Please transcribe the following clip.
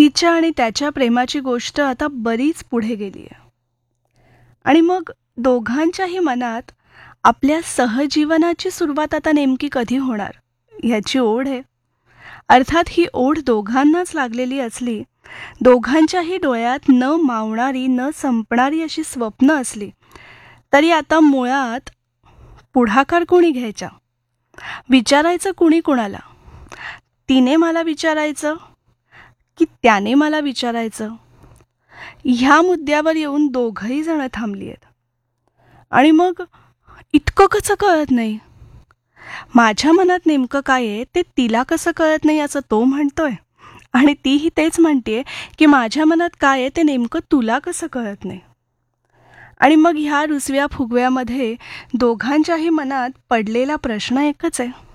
तिच्या आणि त्याच्या प्रेमाची गोष्ट आता बरीच पुढे गेली आहे. आणि मग दोघांच्याही मनात आपल्या सहजीवनाची सुरुवात आता नेमकी कधी होणार ह्याची ओढ आहे. अर्थात ही ओढ दोघांनाच लागलेली असली, दोघांच्याही डोळ्यात न मावणारी न संपणारी अशी स्वप्न असली, तरी आता मुळात पुढाकार कोणी घ्यायचा, विचारायचं कुणी कुणाला? तिने मला विचारायचं की त्याने मला विचारायचं? ह्या मुद्द्यावर येऊन दोघंही जण थांबली आहेत. आणि मग इतकं कसं कळत नाही? माझ्या मनात नेमकं काय आहे ते तिला कसं कळत नाही असं तो म्हणतोय, आणि तीही तेच म्हणतेय की माझ्या मनात काय आहे ते नेमकं तुला कसं कळत नाही. आणि मग ह्या रुसव्या फुगव्यामध्ये दोघांच्याही मनात पडलेला प्रश्न एकच आहे,